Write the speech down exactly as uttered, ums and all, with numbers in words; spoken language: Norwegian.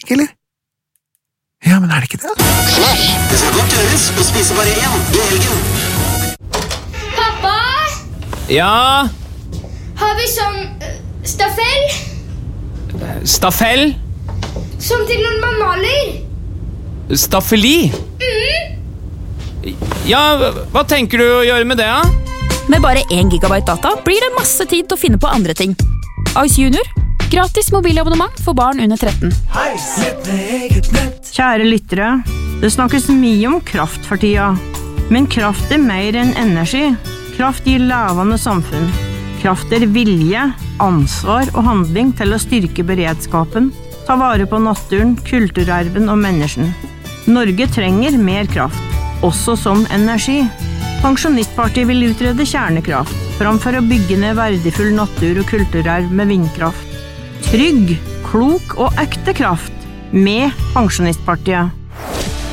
ikke, eller? Ja, men er det ikke det? Knæsj! Det skal godt gjøres å spise bare én i helgen. Pappa, Ja, har vi sånn uh, staffell? staffell, Som til når man maler? staffeli. Ja, hva tenker du å gjøre med det, da? Med bare én gigabyte data blir det masse tid til å finne på andre ting. Ice Junior. Gratis mobilabonnement for barn under tretten. Kjære lyttere, det snakkes mye om kraft for tida. Men kraft er mer enn energi. Kraft gir levende samfunn. Kraft er vilje, ansvar og handling til å styrke beredskapen, ta vare på naturen, kulturarven og mennesken. Norge trenger mer kraft, også som energi. Pensjonistpartiet vil utrede kjernekraft, framfor å bygge ned verdifull natur og kulturarv med vindkraft. Trygg, klok og ekte kraft med Pensjonistpartiet.